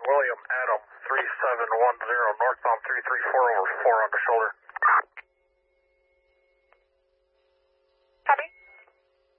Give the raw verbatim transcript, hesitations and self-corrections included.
William Adam three seven one zero, northbound three three four over four on the shoulder.